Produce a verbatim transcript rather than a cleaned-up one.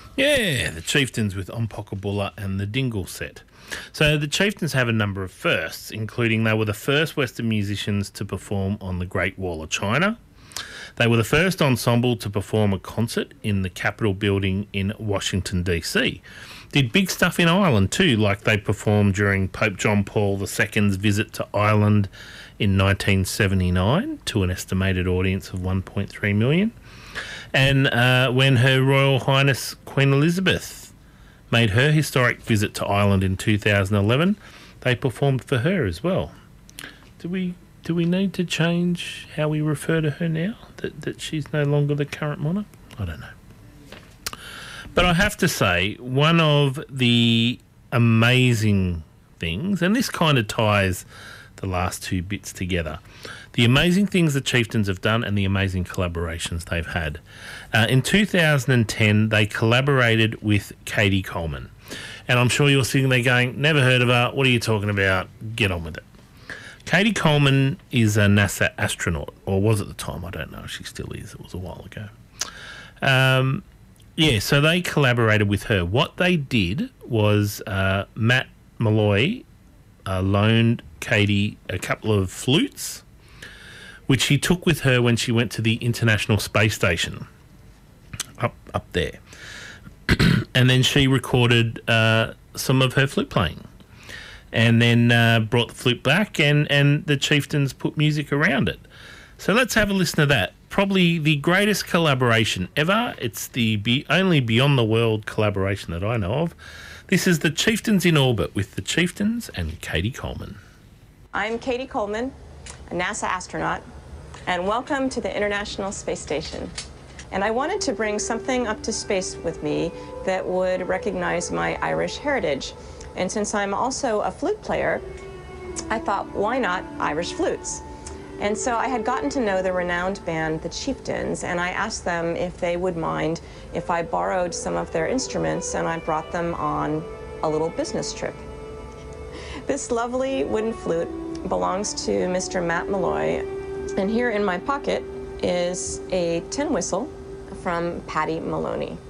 Yeah, the Chieftains with Ompokabula and the Dingle Set. So the Chieftains have a number of firsts, including they were the first Western musicians to perform on the Great Wall of China. They were the first ensemble to perform a concert in the Capitol building in Washington, D C. Did big stuff in Ireland too, like they performed during Pope John Paul the Second's visit to Ireland in nineteen seventy-nine to an estimated audience of one point three million. And uh, when Her Royal Highness Queen Elizabeth made her historic visit to Ireland in two thousand eleven, they performed for her as well. Do we do we need to change how we refer to her now, that, that she's no longer the current monarch? I don't know. But I have to say, one of the amazing things, and this kind of ties the last two bits together, the amazing things the Chieftains have done and the amazing collaborations they've had. Uh, in two thousand ten, they collaborated with Katie Coleman. And I'm sure you're sitting there going, never heard of her, what are you talking about? Get on with it. Katie Coleman is a NASA astronaut, or was at the time, I don't know if she still is, it was a while ago. Um, yeah, so they collaborated with her. What they did was uh, Matt Malloy uh, loaned Katie a couple of flutes, which she took with her when she went to the International Space Station up up there. And then she recorded uh, some of her flute playing, and then uh, brought the flute back, and, and the Chieftains put music around it. So let's have a listen to that. Probably the greatest collaboration ever. It's the be- only Beyond the World collaboration that I know of. This is the Chieftains in Orbit with the Chieftains and Katie Coleman. I'm Katie Coleman, a NASA astronaut, and welcome to the International Space Station. And I wanted to bring something up to space with me that would recognize my Irish heritage. And since I'm also a flute player, I thought, why not Irish flutes? And so I had gotten to know the renowned band, the Chieftains, and I asked them if they would mind if I borrowed some of their instruments and I brought them on a little business trip. This lovely wooden flute belongs to Mister Matt Malloy, and here in my pocket is a tin whistle from Patty Maloney.